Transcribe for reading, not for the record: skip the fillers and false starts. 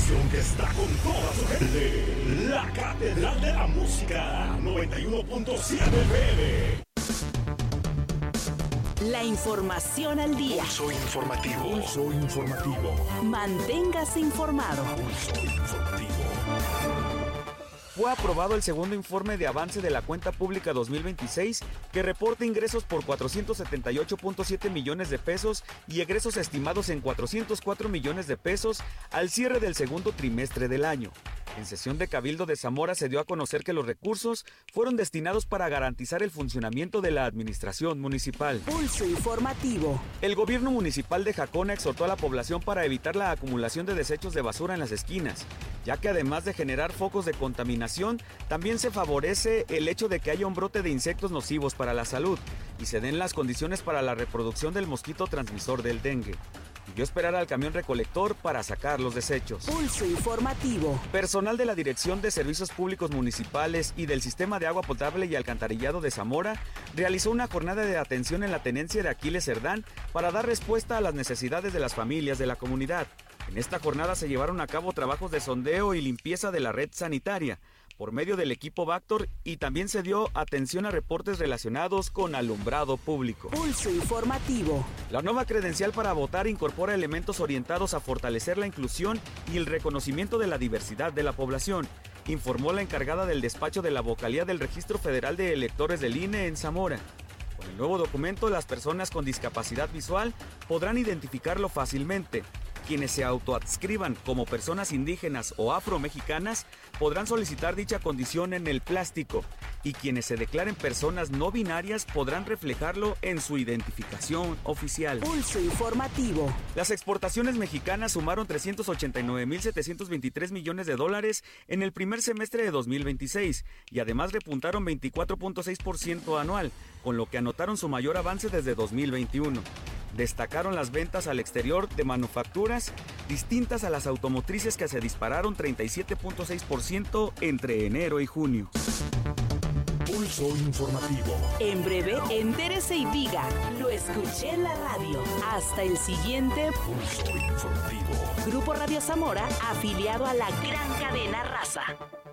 estación que está con toda su gente. La Catedral de la Música, 91.7 FM. La información al día. Pulso informativo. Pulso informativo. Manténgase informado. Pulso informativo. Fue aprobado el segundo informe de avance de la cuenta pública 2026, que reporta ingresos por 478.7 millones de pesos y egresos estimados en 404 millones de pesos al cierre del segundo trimestre del año. En sesión de Cabildo de Zamora se dio a conocer que los recursos fueron destinados para garantizar el funcionamiento de la administración municipal. Pulso informativo. El gobierno municipal de Jacona exhortó a la población para evitar la acumulación de desechos de basura en las esquinas, ya que además de generar focos de contaminación, también se favorece el hecho de que haya un brote de insectos nocivos para la salud y se den las condiciones para la reproducción del mosquito transmisor del dengue. Pidió esperar al camión recolector para sacar los desechos. Pulso informativo. Personal de la Dirección de Servicios Públicos Municipales y del Sistema de Agua Potable y Alcantarillado de Zamora realizó una jornada de atención en la tenencia de Aquiles Cerdán para dar respuesta a las necesidades de las familias de la comunidad. En esta jornada se llevaron a cabo trabajos de sondeo y limpieza de la red sanitaria por medio del equipo Bactor y también se dio atención a reportes relacionados con alumbrado público. Pulso informativo. La nueva credencial para votar incorpora elementos orientados a fortalecer la inclusión y el reconocimiento de la diversidad de la población, informó la encargada del despacho de la vocalía del Registro Federal de Electores del INE en Zamora. Con el nuevo documento, las personas con discapacidad visual podrán identificarlo fácilmente. Quienes se autoadscriban como personas indígenas o afromexicanas podrán solicitar dicha condición en el plástico y quienes se declaren personas no binarias podrán reflejarlo en su identificación oficial. Pulso informativo. Las exportaciones mexicanas sumaron 389.723 millones de dólares en el primer semestre de 2026 y además repuntaron 24.6% anual, con lo que anotaron su mayor avance desde 2021. Destacaron las ventas al exterior de manufacturas distintas a las automotrices que se dispararon 37.6% entre enero y junio. Pulso informativo. En breve, entérese y diga, lo escuché en la radio. Hasta el siguiente Pulso informativo. Grupo Radio Zamora, afiliado a la gran cadena Raza.